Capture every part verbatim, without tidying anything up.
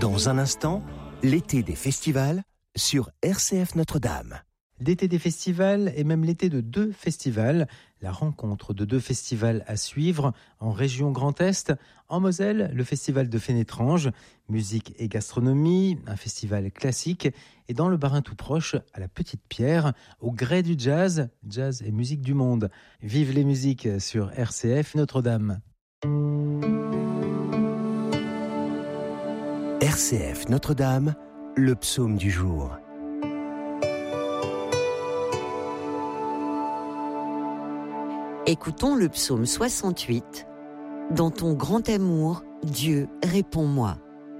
Dans un instant, l'été des festivals sur R C F Notre-Dame. L'été des festivals et même l'été de deux festivals. La rencontre de deux festivals à suivre en région Grand Est. En Moselle, le festival de Fénétrange, musique et gastronomie, un festival classique. Et dans le Bas-Rhin tout proche, à la Petite Pierre, au gré du jazz, jazz et musique du monde. Vive les musiques sur R C F Notre-Dame. R C F Notre-Dame, le psaume du jour. Écoutons le psaume soixante-huit. Dans ton grand amour, Dieu, réponds-moi.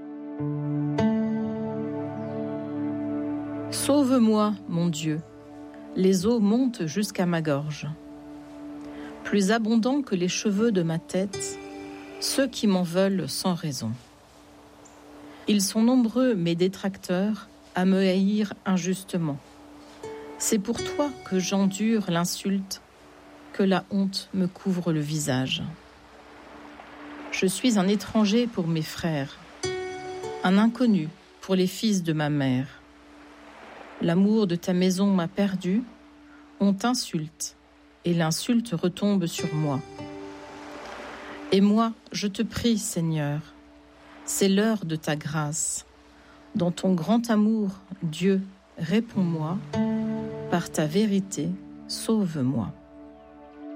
Sauve-moi, mon Dieu. Les eaux montent jusqu'à ma gorge. Plus abondants que les cheveux de ma tête, ceux qui m'en veulent sans raison. Ils sont nombreux, mes détracteurs, à me haïr injustement. C'est pour toi que j'endure l'insulte, que la honte me couvre le visage. Je suis un étranger pour mes frères, un inconnu pour les fils de ma mère. L'amour de ta maison m'a perdu, on t'insulte, et l'insulte retombe sur moi. Et moi, je te prie, Seigneur, c'est l'heure de ta grâce. Dans ton grand amour, Dieu, réponds-moi, par ta vérité, sauve-moi.